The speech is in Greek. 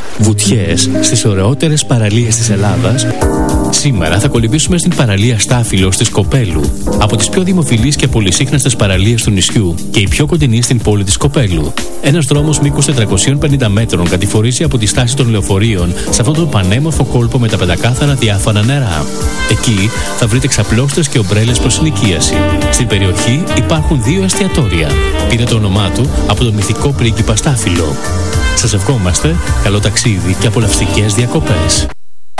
Βουτιές στις ωραιότερες παραλίες της Ελλάδας. Σήμερα θα κολυμπήσουμε στην παραλία Στάφυλλος της Κοπέλου, από τις πιο δημοφιλείς και πολυσύχναστες παραλίες του νησιού και η πιο κοντινή στην πόλη της Κοπέλου. Ένας δρόμος μήκους 450 μέτρων κατηφορίζει από τη στάση των λεωφορείων σε αυτόν τον πανέμορφο κόλπο με τα πεντακάθαρα διάφανα νερά. Εκεί θα βρείτε ξαπλώστρες και ομπρέλες προς ενοικίαση. Στην περιοχή υπάρχουν 2 εστιατόρια. Πήρε το όνομά του από το μυθικό πρίγκιπα Στάφυλλο. Σας ευχόμαστε καλό ταξίδι και απολαυστικές διακοπές.